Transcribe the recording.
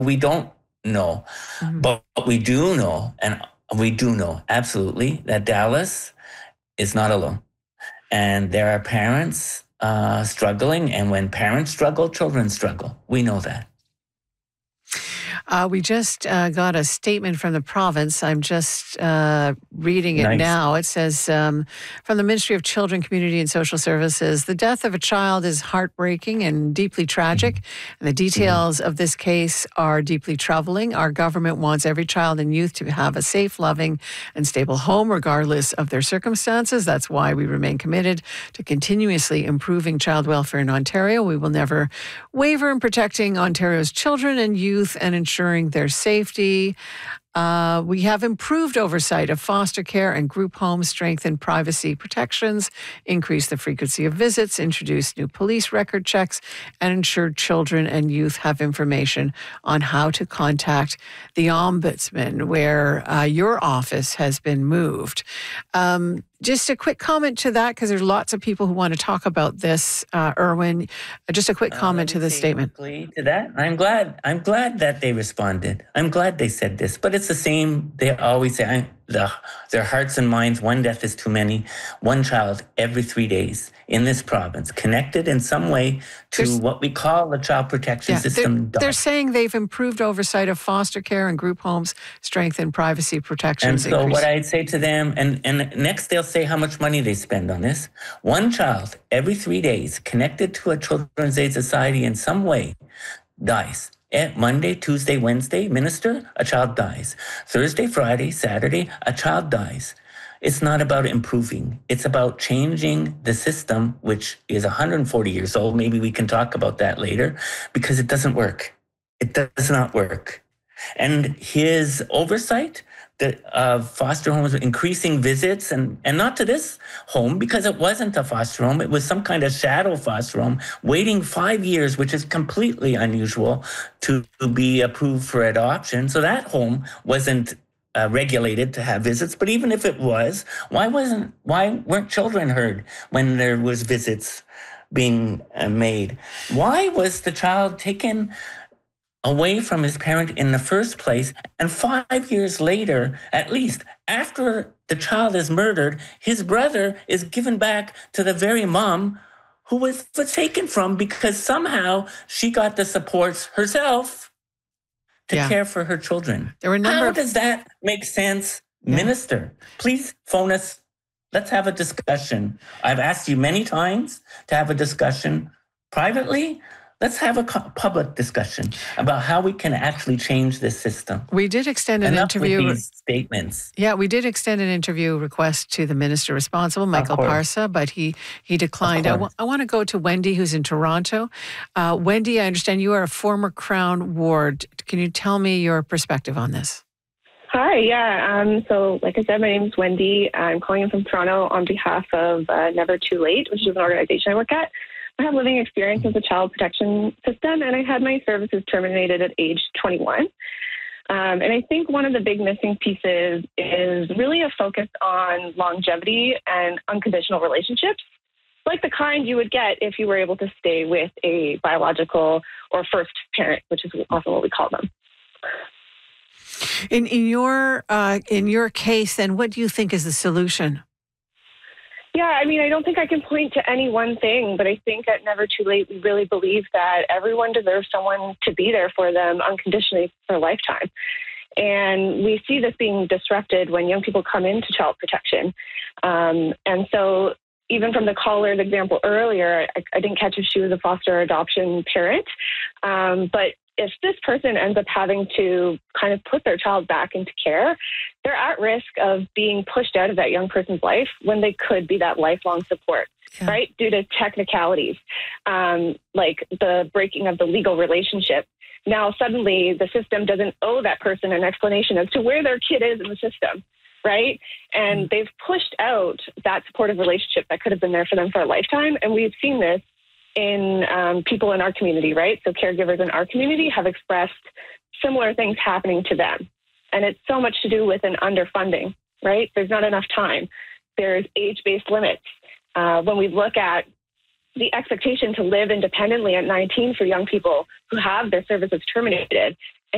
we don't know. But we do know, and we do know absolutely that Dallas is not alone. And there are parents struggling. And when parents struggle, children struggle. We know that. We just got a statement from the province. I'm just reading it now. It says, from the Ministry of Children, Community and Social Services, the death of a child is heartbreaking and deeply tragic, and the details of this case are deeply troubling. Our government wants every child and youth to have a safe, loving, and stable home, regardless of their circumstances. That's why we remain committed to continuously improving child welfare in Ontario. We will never waver in protecting Ontario's children and youth and ensuring their safety. We have improved oversight of foster care and group homes, strengthened privacy protections, increased the frequency of visits, introduced new police record checks, and ensured children and youth have information on how to contact the Ombudsman, where your office has been moved. Just a quick comment to that, because there's lots of people who want to talk about this. Erwin, just a quick comment to this statement. To that, I'm glad that they responded. I'm glad they said this, but it's the same. They always say their hearts and minds. One death is too many. One child every 3 days in this province, connected in some way to what we call the child protection system. They're saying they've improved oversight of foster care and group homes, strengthened privacy protections. And so what I'd say to them, and next they'll say how much money they spend on this. One child every 3 days connected to a Children's Aid Society in some way dies. Monday, Tuesday, Wednesday, minister, a child dies. Thursday, Friday, Saturday, a child dies. It's not about improving. It's about changing the system, which is 140 years old. Maybe we can talk about that later, because it doesn't work. It does not work. And his oversight of foster homes, increasing visits, and not to this home, because it wasn't a foster home. It was some kind of shadow foster home, waiting 5 years, which is completely unusual, to be approved for adoption. So that home wasn't regulated to have visits. But even if it was, why weren't children heard when there was visits being made? Why was the child taken away from his parent in the first place, and 5 years later, at least, after the child is murdered, his brother is given back to the very mom who was taken from, because somehow she got the supports herself to care for her children? How does that make sense? Minister, please phone us. Let's have a discussion. I've asked you many times to have a discussion privately. Let's have a public discussion about how we can actually change this system. We did extend an interview. With these statements. Yeah, we did extend an interview request to the minister responsible, Michael Parsa, but he declined. I want to go to Wendy, who's in Toronto. Wendy, I understand you are a former Crown ward. Can you tell me your perspective on this? Hi, so like I said, my name is Wendy. I'm calling in from Toronto on behalf of Never Too Late, which is an organization I work at. I have living experience with the child protection system, and I had my services terminated at age 21. And I think one of the big missing pieces is really a focus on longevity and unconditional relationships, like the kind you would get if you were able to stay with a biological or first parent, which is often what we call them. In your case, then, what do you think is the solution? Yeah, I mean, I don't think I can point to any one thing, but I think at Never Too Late, we really believe that everyone deserves someone to be there for them unconditionally for a lifetime. And we see this being disrupted when young people come into child protection. And so even from the caller's example earlier, I didn't catch if she was a foster or adoption parent, but if this person ends up having to kind of put their child back into care, they're at risk of being pushed out of that young person's life when they could be that lifelong support, right? Due to technicalities, like the breaking of the legal relationship. Now, suddenly, the system doesn't owe that person an explanation as to where their kid is in the system, right? And they've pushed out that supportive relationship that could have been there for them for a lifetime. And we've seen this in people in our community, right? So caregivers in our community have expressed similar things happening to them. And it's so much to do with an underfunding, right? There's not enough time. There's age-based limits. When we look at the expectation to live independently at 19 for young people who have their services terminated,